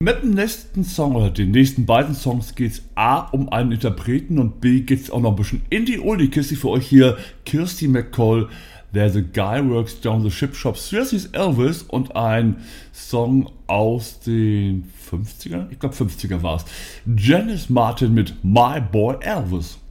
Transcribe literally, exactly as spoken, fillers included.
Mit dem nächsten Song oder den nächsten beiden Songs geht es A um einen Interpreten und B geht es auch noch ein bisschen in die Oldie-Kiste für euch hier. Kirsty MacColl, There's a Guy Works Down the Ship Shop, Swierzie's Elvis und ein Song aus den fünfzigern? Ich glaube fünfziger war es. Janice Martin mit My Boy Elvis.